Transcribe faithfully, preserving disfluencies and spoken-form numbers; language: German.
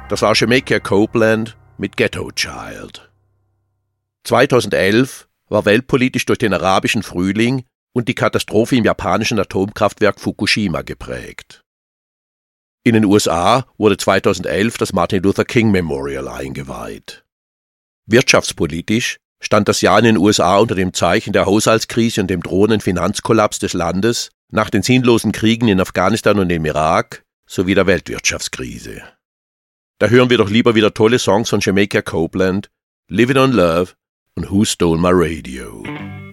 Das war Shemekia Copeland mit Ghetto Child. zweitausendelf war weltpolitisch durch den arabischen Frühling und die Katastrophe im japanischen Atomkraftwerk Fukushima geprägt. In den U S A wurde zweitausendelf das Martin Luther King Memorial eingeweiht. Wirtschaftspolitisch stand das Jahr in den U S A unter dem Zeichen der Haushaltskrise und dem drohenden Finanzkollaps des Landes nach den sinnlosen Kriegen in Afghanistan und dem Irak sowie der Weltwirtschaftskrise. Da hören wir doch lieber wieder tolle Songs von Shemekia Copeland, Living on Love und Who Stole My Radio.